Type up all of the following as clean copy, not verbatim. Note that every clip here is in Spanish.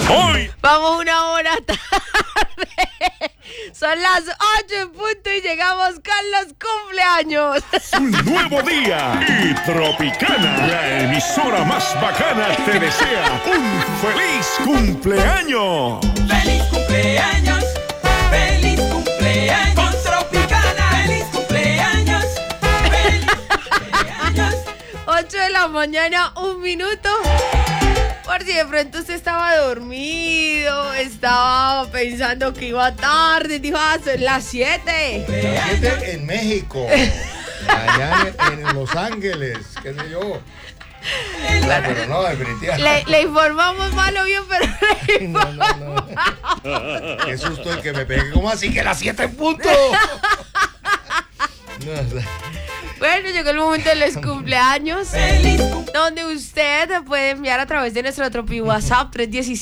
Hoy vamos una hora tarde. Son las 8 en punto y llegamos con los cumpleaños. un nuevo día y Tropicana, la emisora más bacana, te desea un feliz cumpleaños. ¡Feliz cumpleaños! ¡Feliz cumpleaños! Con Tropicana. ¡Feliz cumpleaños! ¡Feliz cumpleaños! 8 de la mañana, 1 minuto. Por si de pronto usted estaba dormido, estaba pensando que iba tarde, dijo, son las 7. En México, allá en Los Ángeles, qué sé yo. Pero no, definitivamente. Le informamos mal o bien, pero le informamos. No. Qué susto el que me pegue. ¿Cómo así que las 7 en punto? Bueno, llegó el momento de los cumpleaños, donde usted puede enviar a través de nuestro Tropi WhatsApp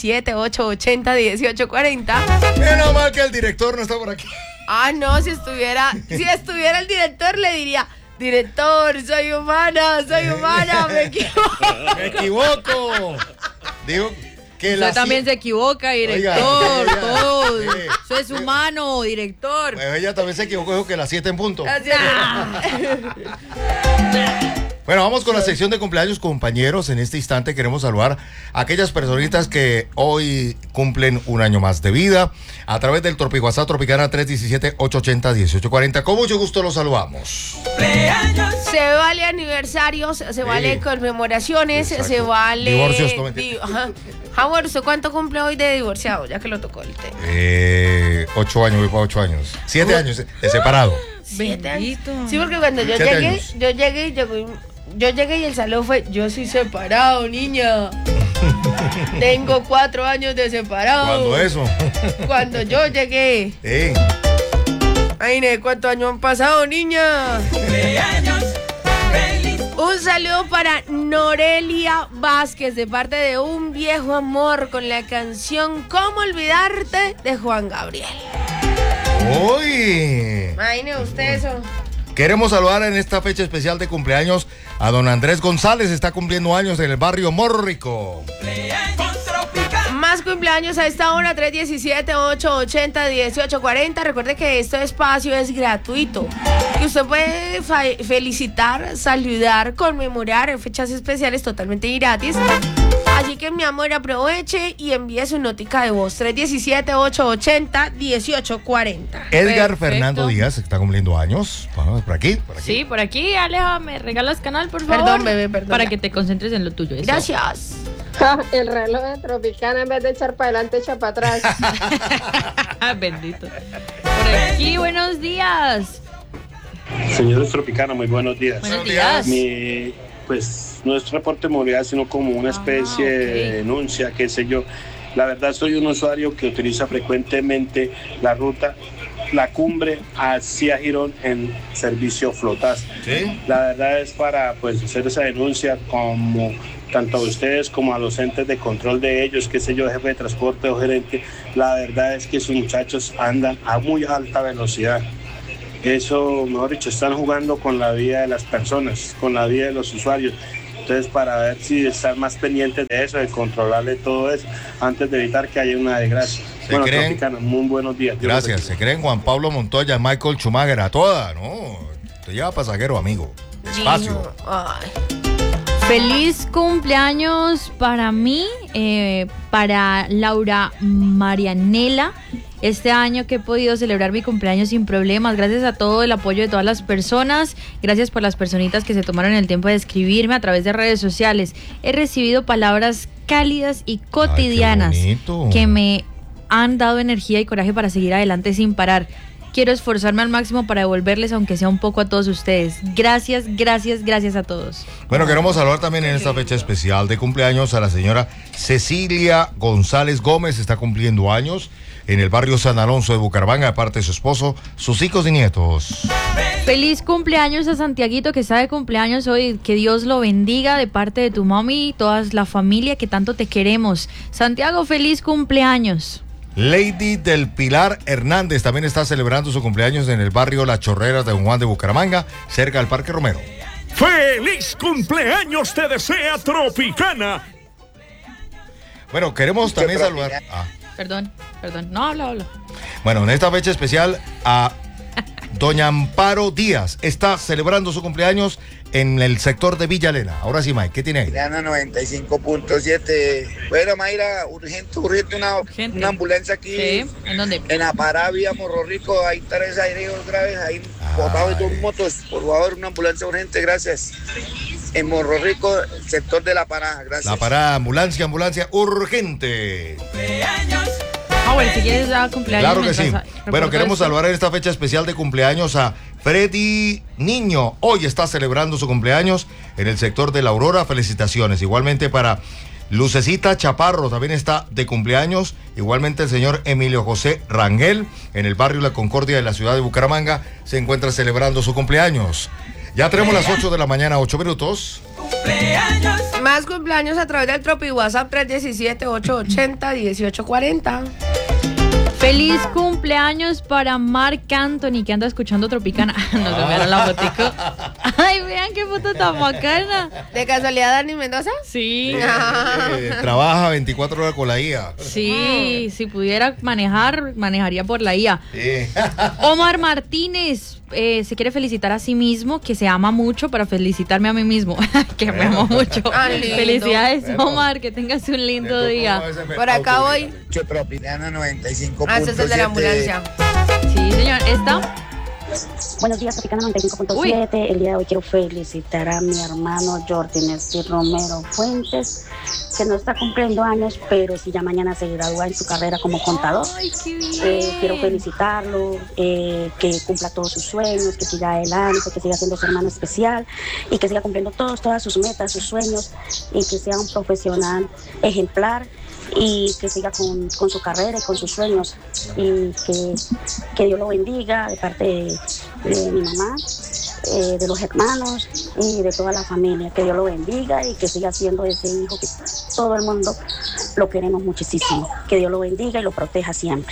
317-880-1840. Menos mal que el director no está por aquí. Ah, no, si estuviera el director le diría, director, soy humana, me equivoco. Me equivoco. Digo que usted también se equivoca, director. Oiga, todo. sí. Eso es humano, director. Pues ella también se equivocó, dijo que las 7 en punto. Bueno, vamos con la sección de cumpleaños, compañeros. En este instante queremos saludar a aquellas personitas que hoy cumplen un año más de vida a través del WhatsApp Tropicana 317-880-1840. Con mucho gusto los saludamos. Se vale aniversarios, se vale conmemoraciones, exacto. se vale... Divorcios, no mentira. Howard, ¿usted cuánto cumple hoy de divorciado? Ya que lo tocó el tema. 8 años, voy para 8 años. 7 años de separado. 7 años. Bendito. Sí, porque cuando yo 7 llegué, años. yo llegué y el salón fue, yo soy separado, niña. Tengo 4 años de separado. ¿Cuándo eso? Cuando yo llegué. Ay, ¿cuántos años han pasado, niña? Un saludo para Norelia Vázquez de parte de Un Viejo Amor con la canción ¿Cómo Olvidarte? De Juan Gabriel. ¡Uy! Imagine usted eso. Queremos saludar en esta fecha especial de cumpleaños a don Andrés González, está cumpliendo años en el barrio Morrico. Más cumpleaños a esta hora, 317-880-1840. Recuerde que este espacio es gratuito. Que usted puede felicitar, saludar, conmemorar en fechas especiales totalmente gratis. Así que, mi amor, aproveche y envíe su notica de voz. 317-880-1840. Edgar Fernando Díaz está cumpliendo años. Vamos, por aquí. Sí, por aquí, Aleja, me regalas canal, por favor. Perdón, bebé, perdón. Para que te concentres en lo tuyo. Eso. Gracias. El reloj de Tropicana, en vez de echar para adelante, echa para atrás. Bendito. Por aquí, buenos días. Señores Tropicana, muy buenos días. Buenos días. Pues no es reporte de movilidad, sino como una especie de denuncia, qué sé yo. La verdad, soy un usuario que utiliza frecuentemente la ruta La Cumbre hacia Girón en servicio flotas. ¿Sí? La verdad es para pues hacer esa denuncia como tanto a ustedes como a los entes de control de ellos, qué sé yo, jefe de transporte o gerente. La verdad es que esos muchachos andan a muy alta velocidad. Eso, mejor dicho, están jugando con la vida de las personas, con la vida de los usuarios. Entonces, para ver si están más pendientes de eso, de controlarle todo eso, antes de evitar que haya una desgracia. Bueno, Tropicana, muy buenos días. Gracias. Se creen Juan Pablo Montoya, Michael Schumacher, a toda, ¿no? Te lleva pasajero, amigo. Despacio. Ay. Feliz cumpleaños para mí, para Laura Marianela. Este año que he podido celebrar mi cumpleaños sin problemas, gracias a todo el apoyo de todas las personas, gracias por las personitas que se tomaron el tiempo de escribirme a través de redes sociales. He recibido palabras cálidas y cotidianas que me han dado energía y coraje para seguir adelante sin parar. Quiero esforzarme al máximo para devolverles, aunque sea un poco, a todos ustedes. Gracias, gracias, gracias a todos. Bueno, queremos saludar también en esta fecha especial de cumpleaños a la señora Cecilia González Gómez, está cumpliendo años en el barrio San Alonso de Bucaramanga, de parte de su esposo, sus hijos y nietos. Feliz cumpleaños a Santiaguito, que está de cumpleaños hoy. Que Dios lo bendiga de parte de tu mami y toda la familia que tanto te queremos. Santiago, feliz cumpleaños. Lady del Pilar Hernández también está celebrando su cumpleaños en el barrio Las Chorreras de Don Juan de Bucaramanga, cerca del Parque Romero. ¡Feliz cumpleaños te desea Tropicana! Bueno, queremos también saludar. Perdón. No, habla. Bueno, en esta fecha especial a doña Amparo Díaz. Está celebrando su cumpleaños en el sector de Villa Elena. Ahora sí, Mike, ¿qué tiene ahí? Llana 95.7. Bueno, Mayra, urgente una ambulancia aquí. Sí, ¿en dónde? En Aparavia, Morro Rico, hay 3 heridos graves, ahí botados de 2 motos. Por favor, una ambulancia urgente, gracias. En Morro Rico, sector de La Parada, gracias. La Parada, ambulancia urgente. Bueno, si quieres dar cumpleaños. Claro que sí. Bueno, queremos saludar en esta fecha especial de cumpleaños a Freddy Niño. Hoy está celebrando su cumpleaños en el sector de La Aurora. Felicitaciones. Igualmente para Lucecita Chaparro, también está de cumpleaños. Igualmente el señor Emilio José Rangel, en el barrio La Concordia de la ciudad de Bucaramanga, se encuentra celebrando su cumpleaños. Ya tenemos las 8 de la mañana, 8 minutos. Más cumpleaños a través del Tropi WhatsApp 317-880-1840. Feliz cumpleaños para Marc Anthony, que anda escuchando Tropicana. Nos enviaron la fotico. Ay, vean qué foto tan bacana. ¿De casualidad Dani Mendoza? Sí. Trabaja 24 horas con la IA. Sí, si pudiera manejaría por la IA. Sí. Omar Martínez se quiere felicitar a sí mismo, que se ama mucho, para felicitarme a mí mismo, que me amo mucho. Felicidades, Omar, que tengas un lindo día. Por acá voy. Tropicana 95.7. Ese es el de la ambulancia. Sí, señor. ¿Está? Buenos días, Tropicana 95.7. El día de hoy quiero felicitar a mi hermano Jordi Nestor Romero Fuentes, que no está cumpliendo años, pero sí ya mañana se gradúa en su carrera como contador. Ay, qué bien. Quiero felicitarlo, que cumpla todos sus sueños, que siga adelante, que siga siendo su hermano especial y que siga cumpliendo todas sus metas, sus sueños, y que sea un profesional ejemplar y que siga con su carrera y con sus sueños, y que Dios lo bendiga de parte de mi mamá, de los hermanos y de toda la familia. Que Dios lo bendiga y que siga siendo ese hijo que todo el mundo lo queremos muchísimo. Que Dios lo bendiga y lo proteja siempre.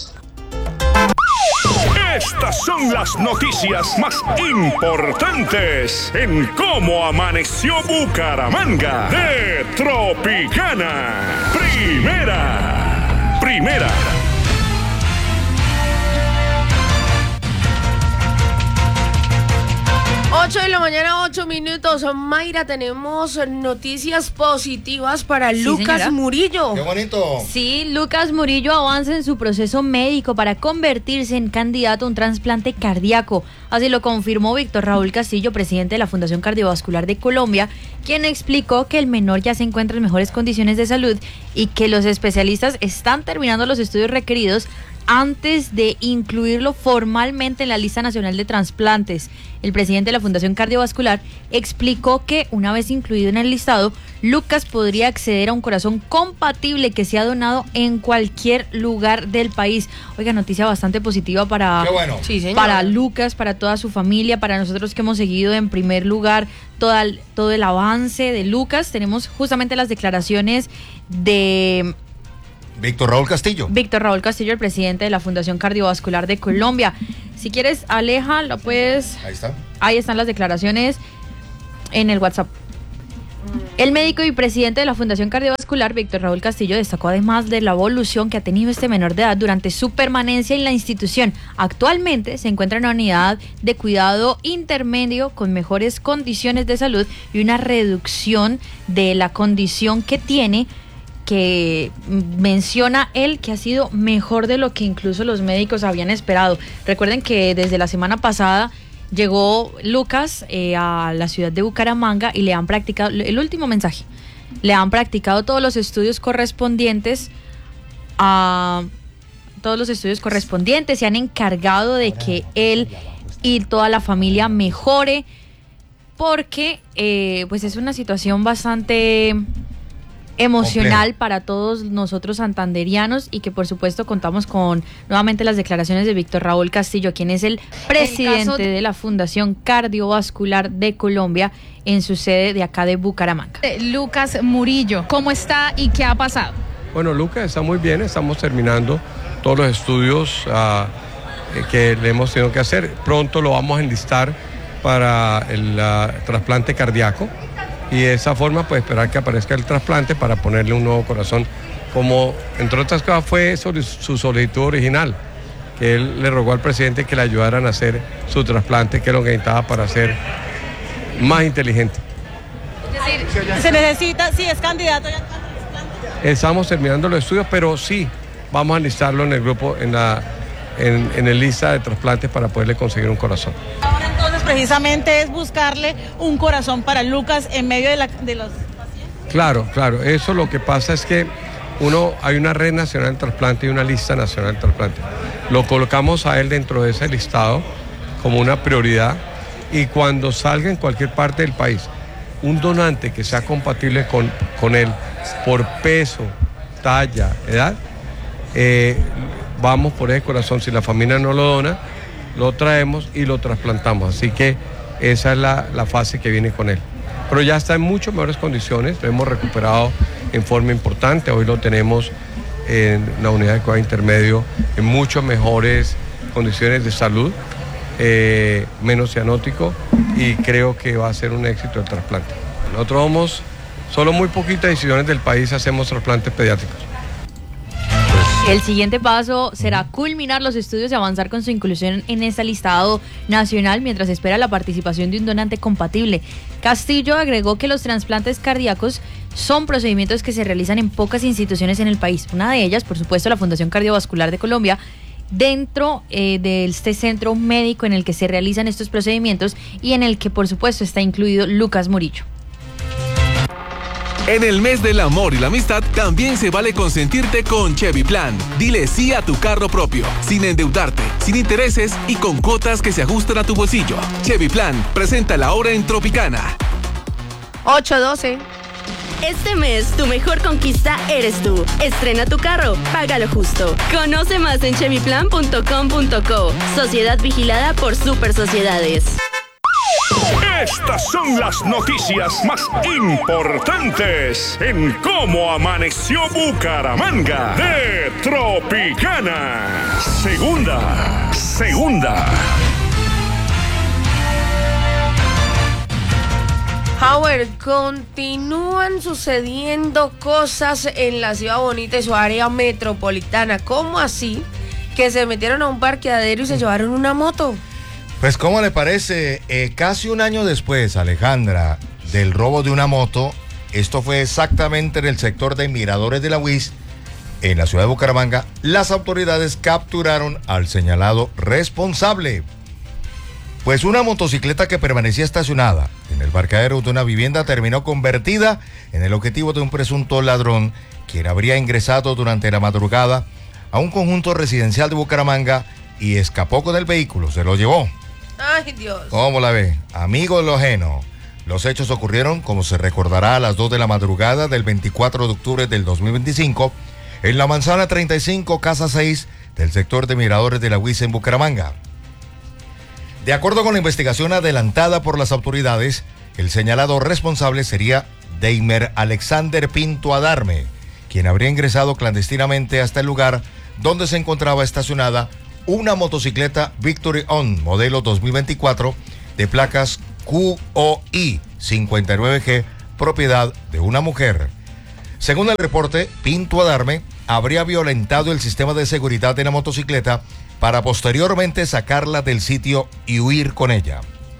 Estas son las noticias más importantes en cómo amaneció Bucaramanga de Tropicana. Primera. 8 de la mañana, 8 minutos. Mayra, tenemos noticias positivas para Lucas señora. Murillo. ¡Qué bonito! Sí, Lucas Murillo avanza en su proceso médico para convertirse en candidato a un trasplante cardíaco. Así lo confirmó Víctor Raúl Castillo, presidente de la Fundación Cardiovascular de Colombia, quien explicó que el menor ya se encuentra en mejores condiciones de salud y que los especialistas están terminando los estudios requeridos antes de incluirlo formalmente en la lista nacional de trasplantes. El presidente de la Fundación Cardiovascular explicó que una vez incluido en el listado, Lucas podría acceder a un corazón compatible que sea donado en cualquier lugar del país. Oiga, noticia bastante positiva para, bueno. Sí, para Lucas, para toda su familia, para nosotros que hemos seguido en primer lugar todo el avance de Lucas. Tenemos justamente las declaraciones de Víctor Raúl Castillo. Víctor Raúl Castillo, el presidente de la Fundación Cardiovascular de Colombia. Si quieres, Aleja, lo puedes. Ahí está. Ahí están las declaraciones en el WhatsApp. El médico y presidente de la Fundación Cardiovascular, Víctor Raúl Castillo, destacó además de la evolución que ha tenido este menor de edad durante su permanencia en la institución. Actualmente se encuentra en una unidad de cuidado intermedio con mejores condiciones de salud y una reducción de la condición que tiene, que menciona él que ha sido mejor de lo que incluso los médicos habían esperado. Recuerden que desde la semana pasada llegó Lucas a la ciudad de Bucaramanga y le han practicado, el último mensaje, le han practicado todos los estudios correspondientes se han encargado de que él y toda la familia mejore, porque pues es una situación bastante emocional para todos nosotros santanderianos, y que por supuesto contamos con nuevamente las declaraciones de Víctor Raúl Castillo, quien es el presidente de la Fundación Cardiovascular de Colombia en su sede de acá de Bucaramanga. Lucas Murillo, ¿cómo está y qué ha pasado? Bueno, Lucas está muy bien, estamos terminando todos los estudios que le hemos tenido que hacer. Pronto lo vamos a enlistar para el trasplante cardíaco Y de esa forma, pues esperar que aparezca el trasplante para ponerle un nuevo corazón, como entre otras cosas fue su solicitud original, que él le rogó al presidente que le ayudaran a hacer su trasplante, que es lo que necesitaba para ser más inteligente. Es decir, se necesita, sí, es candidato ya. Estamos terminando los estudios, pero sí, vamos a listarlo en el grupo, en el lista de trasplantes para poderle conseguir un corazón. Ahora entonces precisamente es buscarle un corazón para Lucas en medio de los pacientes. Claro, eso lo que pasa es que hay una red nacional de trasplante y una lista nacional de trasplante. Lo colocamos a él dentro de ese listado como una prioridad, y cuando salga en cualquier parte del país un donante que sea compatible con él por peso, talla, edad, vamos por ese corazón. Si la familia no lo dona, lo traemos y lo trasplantamos. Así que esa es la fase que viene con él. Pero ya está en mucho mejores condiciones, lo hemos recuperado en forma importante. Hoy lo tenemos en la unidad de cuidado intermedio en mucho mejores condiciones de salud, menos cianótico, y creo que va a ser un éxito el trasplante. Nosotros somos solo muy poquitas decisiones del país, hacemos trasplantes pediátricos. El siguiente paso será culminar los estudios y avanzar con su inclusión en este listado nacional mientras espera la participación de un donante compatible. Castillo agregó que los trasplantes cardíacos son procedimientos que se realizan en pocas instituciones en el país. Una de ellas, por supuesto, la Fundación Cardiovascular de Colombia, dentro de este centro médico en el que se realizan estos procedimientos y en el que, por supuesto, está incluido Lucas Murillo. En el mes del amor y la amistad también se vale consentirte con Chevy Plan. Dile sí a tu carro propio, sin endeudarte, sin intereses y con cuotas que se ajustan a tu bolsillo. Chevy Plan, presenta la hora en Tropicana. 8:12. Este mes, tu mejor conquista eres tú. Estrena tu carro, págalo justo. Conoce más en chevyplan.com.co. Sociedad vigilada por Super Sociedades. Estas son las noticias más importantes en cómo amaneció Bucaramanga de Tropicana. Segunda. Howard, continúan sucediendo cosas en la ciudad bonita y su área metropolitana. ¿Cómo así que se metieron a un parqueadero y se llevaron una moto? Pues, ¿cómo le parece? Casi un año después, Alejandra, del robo de una moto, esto fue exactamente en el sector de Miradores de la UIS, en la ciudad de Bucaramanga, las autoridades capturaron al señalado responsable. Pues una motocicleta que permanecía estacionada en el parqueadero de una vivienda terminó convertida en el objetivo de un presunto ladrón, quien habría ingresado durante la madrugada a un conjunto residencial de Bucaramanga y escapó con el vehículo, se lo llevó. Ay, Dios. ¿Cómo la ve? Amigo de lo ajeno. Los hechos ocurrieron, como se recordará, a las 2 de la madrugada del 24 de octubre del 2025, en la manzana 35, casa 6, del sector de Miradores de la UIS en Bucaramanga. De acuerdo con la investigación adelantada por las autoridades, el señalado responsable sería Deimer Alexander Pinto Adarme, quien habría ingresado clandestinamente hasta el lugar donde se encontraba estacionada una motocicleta Victory On, modelo 2024, de placas QOI 59G, propiedad de una mujer. Según el reporte, Pinto Adarme habría violentado el sistema de seguridad de la motocicleta para posteriormente sacarla del sitio y huir con ella.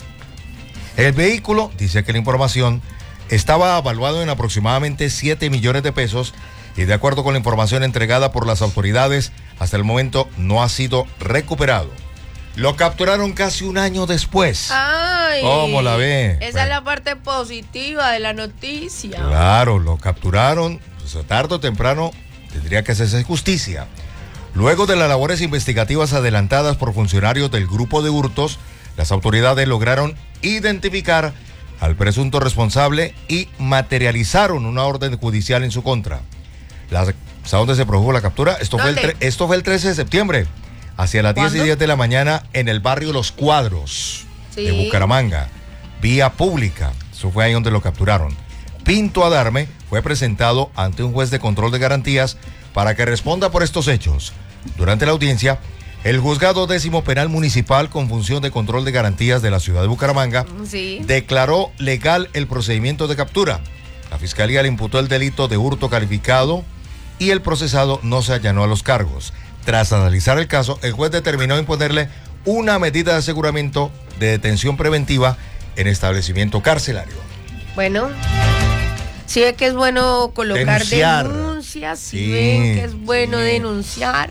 El vehículo, dice que la información, estaba evaluado en aproximadamente 7 millones de pesos y, de acuerdo con la información entregada por las autoridades, hasta el momento no ha sido recuperado. Lo capturaron casi un año después. Ay, ¿cómo la ve? Esa es la parte positiva de la noticia. Claro, lo capturaron, pues, tarde o temprano tendría que hacerse justicia. Luego de las labores investigativas adelantadas por funcionarios del grupo de hurtos, las autoridades lograron identificar al presunto responsable y materializaron una orden judicial en su contra. ¿Sabes dónde se produjo la captura? Esto fue el 13 de septiembre, hacia las 10:10 de la mañana, en el barrio Los Cuadros, de Bucaramanga, vía pública. Eso fue ahí donde lo capturaron. Pinto Adarme fue presentado ante un juez de control de garantías para que responda por estos hechos. Durante la audiencia, El juzgado 10º penal municipal con función de control de garantías de la ciudad de Bucaramanga declaró legal el procedimiento de captura. La fiscalía le imputó el delito de hurto calificado y el procesado no se allanó a los cargos. Tras analizar el caso, el juez determinó imponerle una medida de aseguramiento de detención preventiva en establecimiento carcelario. Bueno, si ve que es bueno colocar denuncias, si ven que es bueno denunciar.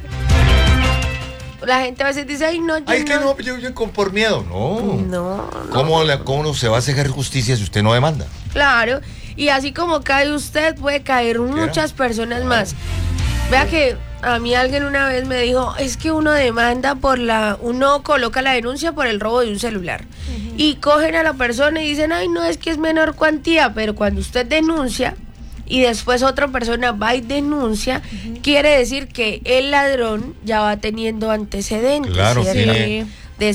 La gente a veces dice, ay, no, yo por miedo. No. ¿Cómo se va a hacer justicia si usted no demanda? Claro, y así como cae usted, puede caer muchas personas más. Vea que a mí alguien una vez me dijo, es que uno demanda uno coloca la denuncia por el robo de un celular. Y cogen a la persona y dicen, ay, no, es que es menor cuantía, pero cuando usted denuncia y después otra persona va y denuncia, quiere decir que el ladrón ya va teniendo antecedentes. Claro, sí.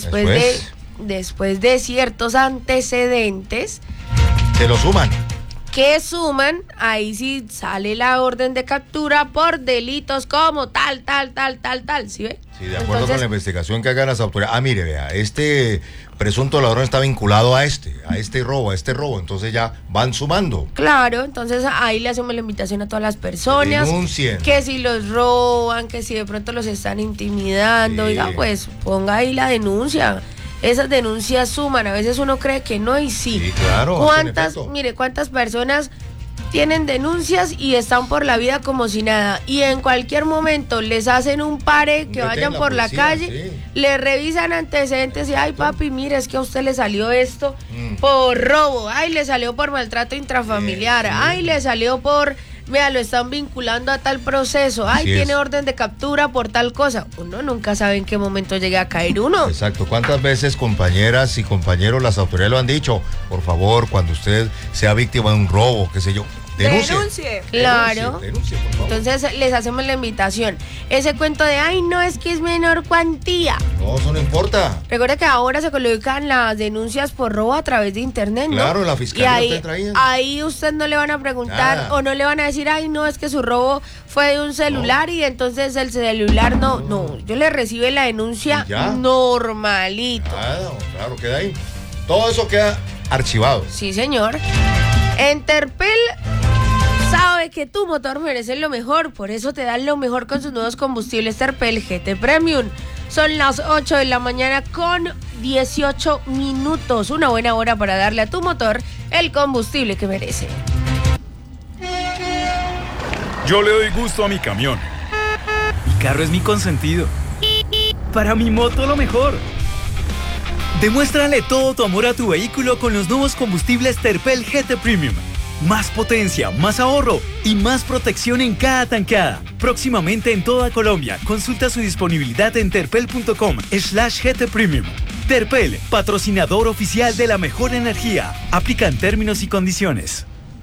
Después de ciertos antecedentes, se lo suman. Que suman, ahí sí sale la orden de captura por delitos como tal, ¿sí ve? Sí, de acuerdo con la investigación que hagan las autoridades. Mire, vea, este presunto ladrón está vinculado a este robo, entonces ya van sumando. Claro, entonces ahí le hacemos la invitación a todas las personas. Denuncien. Que si los roban, que si de pronto los están intimidando, oiga, pues ponga ahí la denuncia. Esas denuncias suman, a veces uno cree que no y sí. Sí, claro. ¿Cuántas personas tienen denuncias y están por la vida como si nada? Y en cualquier momento les hacen un pare, que vayan por la calle, le revisan antecedentes y, ay, papi, mire, es que a usted le salió esto por robo, ay, le salió por maltrato intrafamiliar, ay, le salió por... Vea, lo están vinculando a tal proceso. Ay, tiene orden de captura por tal cosa. Uno nunca sabe en qué momento llega a caer uno. Exacto. ¿Cuántas veces, compañeras y compañeros, las autoridades lo han dicho? Por favor, cuando usted sea víctima de un robo, qué sé yo, denuncie. Claro. Denuncie, por favor. Entonces les hacemos la invitación. Ese cuento de, ay, no, es que es menor cuantía. No, eso no importa. Recuerda que ahora se colocan las denuncias por robo a través de internet, ¿no? Claro, la fiscalía y está trayendo. Ahí usted no le van a preguntar o no le van a decir, ay, no, es que su robo fue de un celular y entonces el celular no. Yo le recibe la denuncia normalito. Claro, queda ahí. Todo eso queda archivado. Sí, señor. Enterpel sabe que tu motor merece lo mejor, por eso te dan lo mejor con sus nuevos combustibles Terpel GT Premium. Son las 8 de la mañana con 18 minutos. Una buena hora para darle a tu motor el combustible que merece. Yo le doy gusto a mi camión. Mi carro es mi consentido. Para mi moto lo mejor. Demuéstrale todo tu amor a tu vehículo con los nuevos combustibles Terpel GT Premium. Más potencia, más ahorro y más protección en cada tanqueada. Próximamente en toda Colombia. Consulta su disponibilidad en terpel.com/GT Premium. Terpel, patrocinador oficial de la mejor energía. Aplican términos y condiciones.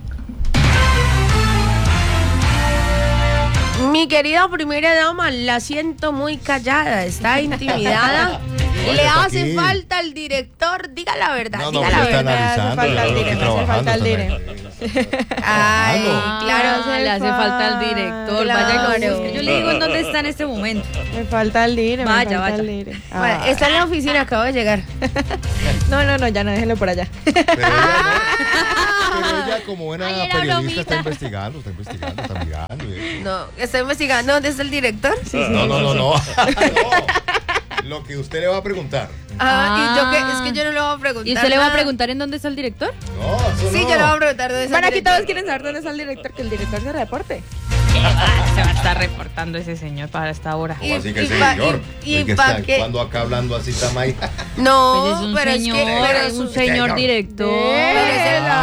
Mi querida primera dama, la siento muy callada, está intimidada. Le hace falta el director, diga la verdad, diga la verdad. Hace falta el director. Ay, claro, le hace falta el director. Claro. Vaya, yo le digo en dónde está en este momento. Me falta el dire. Vaya. Bueno, está en la oficina, acabo de llegar. No, ya no, déjenlo por allá. Pero ella como buena periodista está investigando, está mirando. No, está investigando dónde está el director. Sí. No. Lo que usted le va a preguntar. ¿Y yo qué? Es que yo no le voy a preguntar. ¿Y usted le va a preguntar en dónde está el director? No, eso sí, yo le voy a preguntar dónde está el director. Bueno, aquí todos quieren saber dónde está el director, que el director se reporte. Se va a estar reportando ese señor para esta hora. Así que señor. Cuando acá hablando así está May. No, pero es un señor director. Pero es el